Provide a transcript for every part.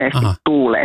hirveästi tuulee.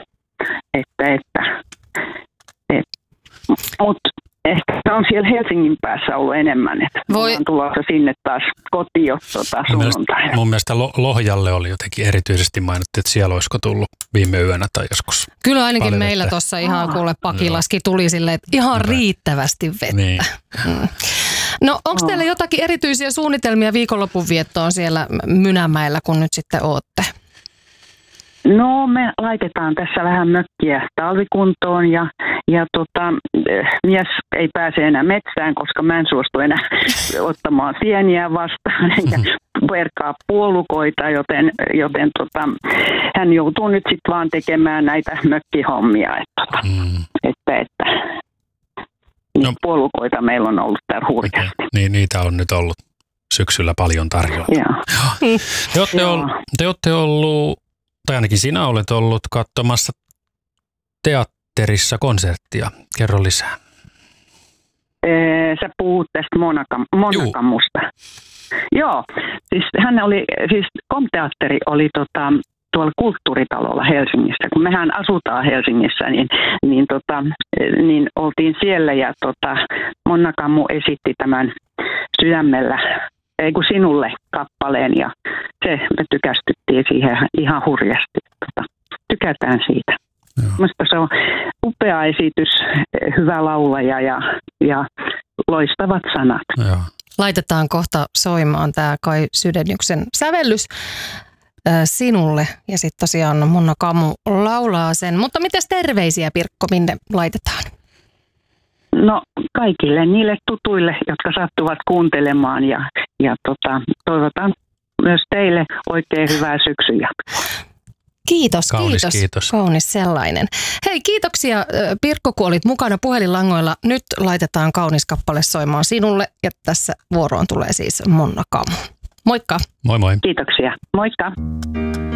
Mutta ehkä se on siellä Helsingin päässä ollut enemmän, että ollaan tulossa sinne taas kotiin sunnuntaina. Mun mielestä Lohjalle oli jotenkin erityisesti mainittu, että siellä olisiko tullut viime yönä tai joskus. Kyllä ainakin meillä tuossa ihan kuule Pakilaskin tuli silleen, että ihan riittävästi vettä. Niin. No onko teillä jotakin erityisiä suunnitelmia viikonlopun viettoon siellä Mynämäellä, kun nyt sitten ootte? No me laitetaan tässä vähän mökkiä talvikuntoon ja mies ei pääse enää metsään, koska mä en suostu enää ottamaan sieniä vastaan eikä verkaa puolukoita, joten hän joutuu nyt sitten vaan tekemään näitä mökkihommia. Niin puolukoita meillä on ollut täällä hurjasti. Niin, niitä on nyt ollut syksyllä paljon tarjolla. Te olette ollut, tai ainakin sinä olet ollut katsomassa teatterissa konserttia. Kerro lisää. Sä puhut tästä Monakamusta. Joo, siis Komteatteri oli tuolla Kulttuuritalolla Helsingissä. Kun mehän asutaan Helsingissä, niin oltiin siellä ja Monakamu esitti tämän Sydämellä, ei kun sinulle kappaleen ja me tykästyttiin siihen ihan hurjasti. Tykätään siitä. Mielestäni se on upea esitys, hyvä laulaja ja loistavat sanat. Joo. Laitetaan kohta soimaan tämä Kai Sydeniuksen sävellys sinulle ja sitten tosiaan Monakamu laulaa sen. Mutta mitäs terveisiä, Pirkko, minne laitetaan? No kaikille niille tutuille, jotka sattuvat kuuntelemaan ja toivotan myös teille oikein hyvää syksyn jatkoa. Kiitos. Kaunis sellainen. Hei, kiitoksia Pirkko, kun olit mukana puhelinlangoilla. Nyt laitetaan kaunis kappale soimaan sinulle ja tässä vuoroon tulee siis Monakamu. Moikka. Moi moi. Kiitoksia. Moikka.